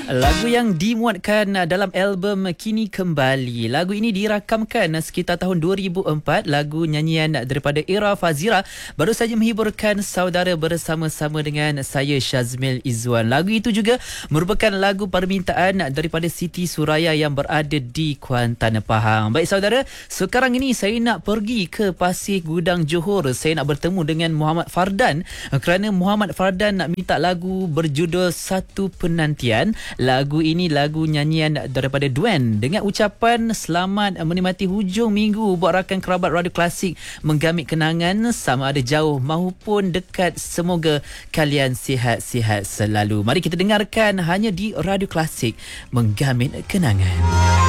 Lagu yang dimuatkan dalam album Kini Kembali. Lagu ini dirakamkan sekitar tahun 2004. Lagu nyanyian daripada Era Fazira baru saja menghiburkan saudara bersama-sama dengan saya, Syazmil Izzuan. Lagu itu juga merupakan lagu permintaan daripada Siti Suraya yang berada di Kuantan, Pahang. Baik saudara, sekarang ini saya nak pergi ke Pasir Gudang, Johor. Saya nak bertemu dengan Muhammad Fardan kerana Muhammad Fardan nak minta lagu berjudul Satu Penantian. Lagu ini lagu nyanyian daripada Duen dengan ucapan selamat menikmati hujung minggu buat rakan kerabat Radio Klasik, menggamit kenangan sama ada jauh maupun dekat. Semoga kalian sihat-sihat selalu. Mari kita dengarkan hanya di Radio Klasik, menggamit kenangan.